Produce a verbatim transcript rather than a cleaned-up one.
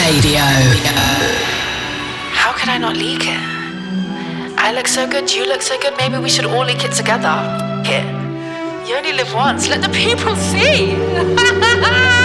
Radio. How could I not leak it? I look so good, you look so good, maybe we should all leak it together. Here. You only live once, let the people see.